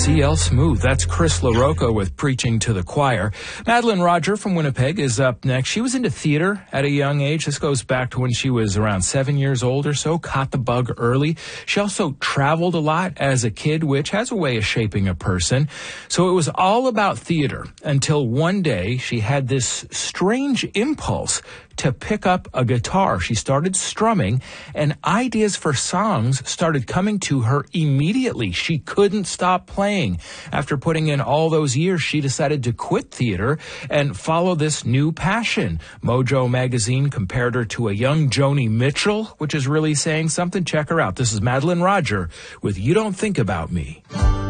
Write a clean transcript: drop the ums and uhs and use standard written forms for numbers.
CL Smooth. That's Chris LaRocca with Preaching to the Choir. Madeline Roger from Winnipeg is up next. She was into theater at a young age. This goes back to when she was around 7 years old or so, caught the bug early. She also traveled a lot as a kid, which has a way of shaping a person. So it was all about theater until one day she had this strange impulse to pick up a guitar. She started strumming, and ideas for songs started coming to her immediately. She couldn't stop playing. After putting in all those years, she decided to quit theater and follow this new passion. Mojo magazine compared her to a young Joni Mitchell, which is really saying something. Check her out. This is Madeline Roger with You Don't Think About Me.